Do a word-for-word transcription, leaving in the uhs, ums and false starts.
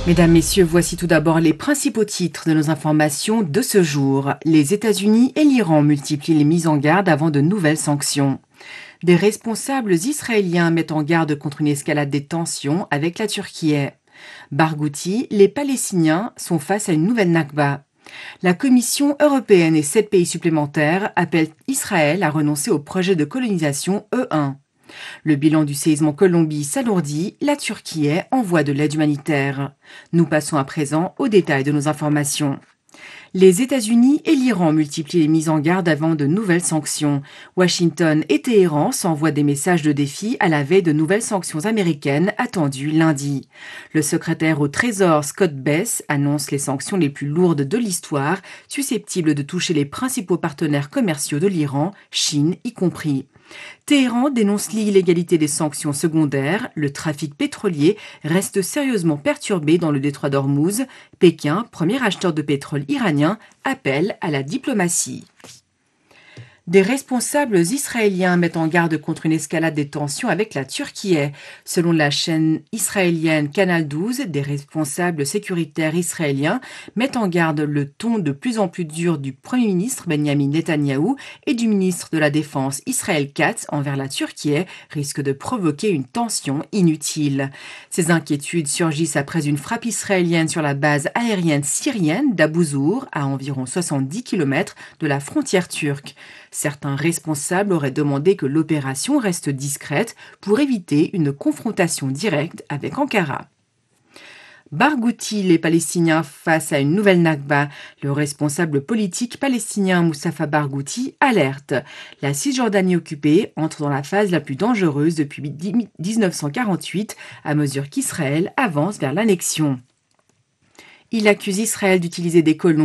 Mesdames, Messieurs, voici tout d'abord les principaux titres de nos informations de ce jour. Les États-Unis et l'Iran multiplient les mises en garde avant de nouvelles sanctions. Des responsables israéliens mettent en garde contre une escalade des tensions avec la Turquie. Barghouti, les Palestiniens sont face à une nouvelle Nakba. La Commission européenne et sept pays supplémentaires appellent Israël à renoncer au projet de colonisation E un. Le bilan du séisme en Colombie s'alourdit, la Turquie envoie de l'aide humanitaire. Nous passons à présent aux détails de nos informations. Les États-Unis et l'Iran multiplient les mises en garde avant de nouvelles sanctions. Washington et Téhéran s'envoient des messages de défi à la veille de nouvelles sanctions américaines attendues lundi. Le secrétaire au Trésor Scott Bess annonce les sanctions les plus lourdes de l'histoire, susceptibles de toucher les principaux partenaires commerciaux de l'Iran, Chine y compris. Téhéran dénonce l'illégalité des sanctions secondaires, le trafic pétrolier reste sérieusement perturbé dans le détroit d'Ormuz. Pékin, premier acheteur de pétrole iranien, appelle à la diplomatie. Des responsables israéliens mettent en garde contre une escalade des tensions avec la Turquie. Selon la chaîne israélienne Canal douze, des responsables sécuritaires israéliens mettent en garde le ton de plus en plus dur du Premier ministre Benjamin Netanyahou et du ministre de la Défense Israël Katz envers la Turquie risque de provoquer une tension inutile. Ces inquiétudes surgissent après une frappe israélienne sur la base aérienne syrienne d'Abu Zour, à environ soixante-dix kilomètres de la frontière turque. Certains responsables auraient demandé que l'opération reste discrète pour éviter une confrontation directe avec Ankara. Barghouti, les Palestiniens face à une nouvelle Nakba. Le responsable politique palestinien Moustapha Barghouti alerte. La Cisjordanie occupée entre dans la phase la plus dangereuse depuis dix-neuf cent quarante-huit à mesure qu'Israël avance vers l'annexion. Il accuse Israël d'utiliser des colons